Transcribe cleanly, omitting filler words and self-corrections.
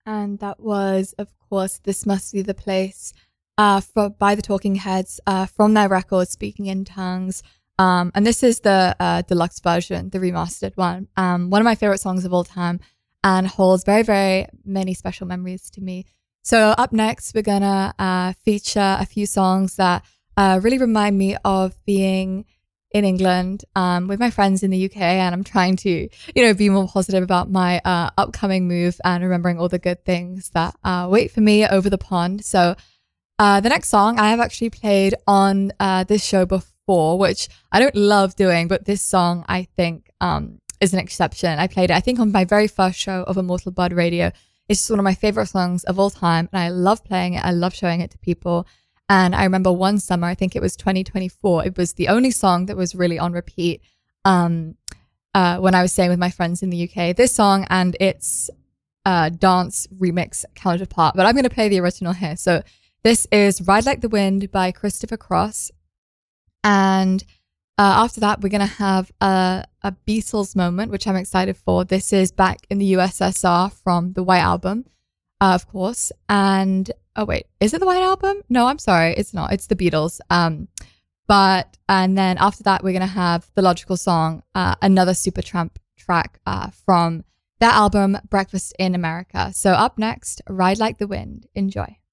And that was, of course, This Must Be the Place by the Talking Heads from their record, Speaking in Tongues. And this is the deluxe version, the remastered one. One of my favorite songs of all time and holds very, very many special memories to me. So up next, we're going to feature a few songs that really remind me of being in England with my friends in the UK, and I'm trying to, be more positive about my upcoming move and remembering all the good things that wait for me over the pond. So the next song I have actually played on this show before, which I don't love doing, but this song I think is an exception. I played it, I think, on my very first show of Immortal Bud Radio. It's just one of my favorite songs of all time, and I love playing it. I love showing it to people. And I remember one summer, I think it was 2024, it was the only song that was really on repeat when I was staying with my friends in the UK. This song and its dance remix counterpart, but I'm going to play the original here. So this is Ride Like the Wind by Christopher Cross. And after that, we're going to have a Beatles moment, which I'm excited for. This is Back in the USSR from the White Album, of course. And oh wait, is it the White Album? No, I'm sorry, it's not. It's the Beatles. And then after that, we're gonna have the logical song, another Supertramp track from that album, Breakfast in America. So up next, Ride Like the Wind. Enjoy.